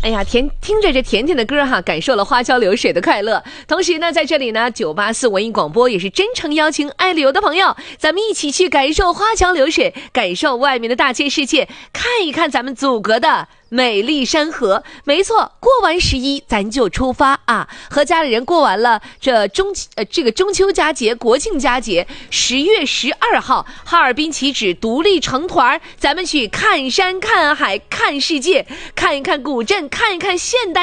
哎呀，听着这甜甜的歌哈，感受了花桥流水的快乐。同时呢，在这里呢，984文艺广播也是真诚邀请爱旅游的朋友，咱们一起去感受花桥流水，感受外面的大千世界，看一看咱们祖国的美丽山河。没错，过完11咱就出发啊，和家里人过完了这个中秋佳节、国庆佳节，10月12号哈尔滨起止独立成团，咱们去看山看海看世界，看一看古镇，看一看现代